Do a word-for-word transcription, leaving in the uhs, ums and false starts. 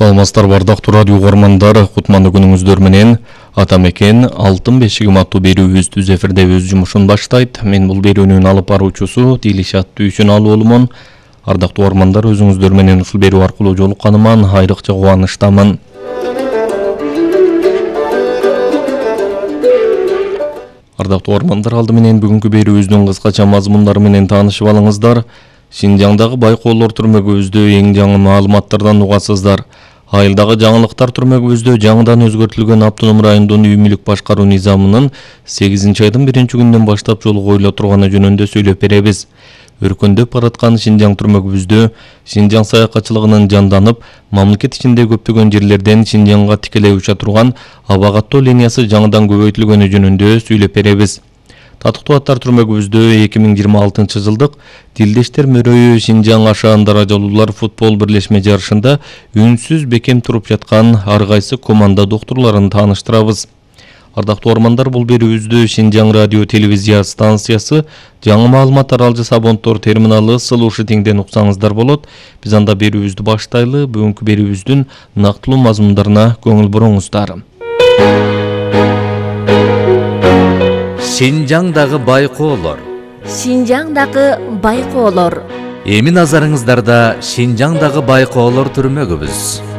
Саламатсыздар бардактуу радио угармандар, кутмандуу күнүңүздөр менен. Атамекен Алтын бешигим аттуу берүүбүз түз эфирде өз жумушун баштайт. Мен бул берүүнүн алып баруучусу Дилишат Түйшүналуу болмон. Ардактуу угармандар, өзүңүздөр менен ушул берүү аркылуу жолукканыман айрыкча кубанычтамын. Ардактуу угармандар, алды менен бүгүнкү берүүбүздүн кыскача мазмундары менен таанышып алыңыздар. Шинжаңдагы байкоолор түрмөгүбүздө эң жаңы маалыматтардан угасыздар. Айылдагы жаңылыктар түрмөгүбүздө жаңыдан өзгөртүлгөн автоном райондун үй мүлк башкаруу низамынын сегизинчи айдын биринчи күнүнөн баштап жолу коюла турганы жөнүндө сөйлөп беребиз. Өркөндөп бараткан Шинжаң түрмөгүбүздө Шинжаң саякатчылыгынын жанданып, мамлекет ичинде көптөгөн жерлерден Шинжаңга тикелей уча турган аба каттоо линиясы жаңыдан көбөйтүлгөнү жөнүндө сөйлөп беребиз. Татыктуу аттар түрмөгүбүздө эки миң жыйырма алтынчы жылдык Тилдештер мөрөйү Шинжаң ашаан даражалуулар футбол бирлешме жарышында үнсүз бекем туруп жаткан ар кайсы команда доктурларын тааныштырабыз. Ардактуу угармандар, бул берүүбүздү Шинжаң радио телевизия станциясы жаңы маалымат таралжы Сабонтор терминалы Слушатиңден уксаңыздар болот. Биз анда берүүбүздү баштайлы. Бүгүнкү берүүбүздүн нактылуу мазмундарына көңүл буруңуздар. Шинжаңдагы байкоолор. Шинжаңдагы байкоолор. Эми назарыңыздарда Шинжаңдагы байкоолор түрмөгүбүз.